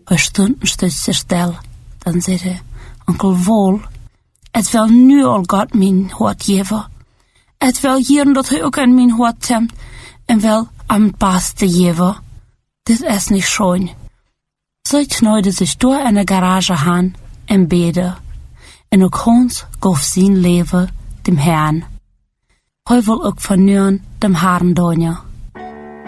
Stunden stond ze stil. Dan zei hij, onkel Wol, het wil nu al God mijn hart geven. Het wil hier dat hij ook aan mijn hart temt en wil am het beste geven. Dit is niet schoon. Zo knuide zich door in de garage aan en bede. En ook Hans gaf zijn leven dem Herrn. Hij wil ook vernuren dem Herrn donje.